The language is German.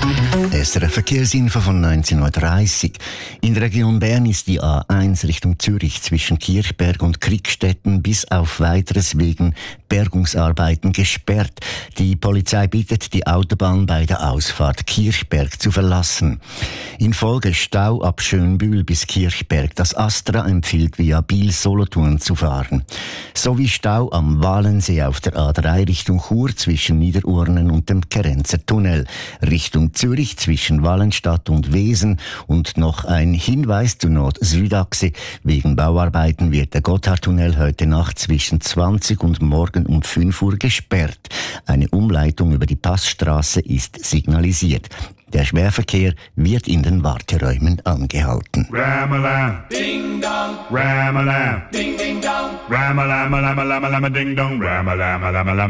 SRF Verkehrsinfo von 19.30 Uhr. In der Region Bern ist die A1 Richtung Zürich zwischen Kirchberg und Kriegstetten bis auf Weiteres wegen Bergungsarbeiten gesperrt. Die Polizei bittet, die Autobahn bei der Ausfahrt Kirchberg zu verlassen. In Folge Stau ab Schönbühl bis Kirchberg. Das Astra empfiehlt via Biel-Solothurn zu fahren. Sowie Stau am Walensee auf der A3 Richtung Chur zwischen Niederurnen und dem Kerenzer Tunnel. Richtung Zürich zwischen Wallenstadt und Wesen. Und noch ein Hinweis zur Nord-Süd-Achse. Wegen Bauarbeiten wird der Gotthardtunnel heute Nacht zwischen 20 und morgen um 5 Uhr gesperrt. Eine Umleitung über die Passstraße ist signalisiert. Der Schwerverkehr wird in den Warteräumen angehalten. Ram-a-lam, ding dong, ram-a-lam, ding ding dong, ram-a-lam, lam-a-lam, lam-a-ding dong, ram-a-lam, lam-a-lam.